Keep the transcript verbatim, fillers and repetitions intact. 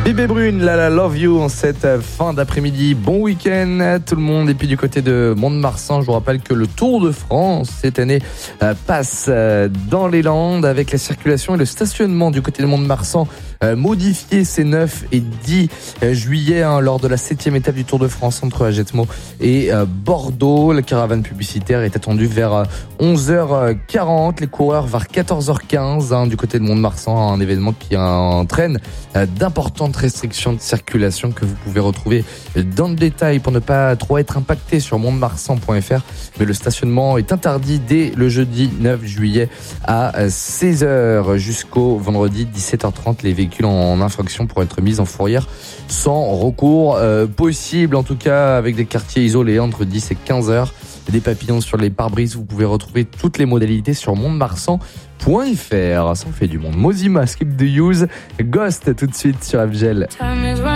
Bébé Brune, la la love you en cette fin d'après-midi. Bon week-end tout le monde. Et puis du côté de Mont-de-Marsan, je vous rappelle que le Tour de France cette année euh, passe euh, dans les Landes avec la circulation et le stationnement du côté de Mont-de-Marsan euh, modifié ces neuf et dix juillet hein, lors de la septième étape du Tour de France entre Agetmo et euh, Bordeaux. La caravane publicitaire est attendue vers euh, onze heures quarante. Les coureurs vers quatorze heures quinze hein, du côté de Mont-de-Marsan, un événement qui entraîne euh, d'importantes restrictions de circulation que vous pouvez retrouver dans le détail pour ne pas trop être impacté sur mont de marsan point f r. Mais le stationnement est interdit dès le jeudi neuf juillet à seize heures jusqu'au vendredi dix-sept heures trente. Les véhicules en infraction pourront être mis en fourrière sans recours euh, possible, en tout cas avec des quartiers isolés entre dix et quinze heures. Des papillons sur les pare-brises, vous pouvez retrouver toutes les modalités sur mont de marsan point f r. Ça en fait du monde. Mozima, Skip the Use, Ghost tout de suite sur Abgel.